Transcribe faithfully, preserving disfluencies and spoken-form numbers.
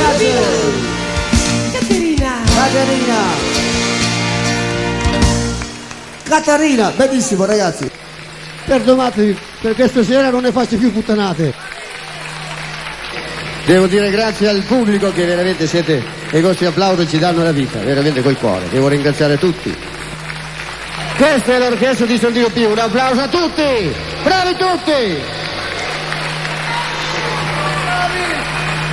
Grazie. Caterina. Caterina. Caterina, benissimo ragazzi. Perdonatemi, perché stasera non ne faccio più puttanate. Devo dire grazie al pubblico che veramente siete, e i vostri applausi ci danno la vita, veramente col cuore. Devo ringraziare tutti. Questa è l'orchestra di Soldino Pio, un applauso a tutti! Bravi tutti! Bravi!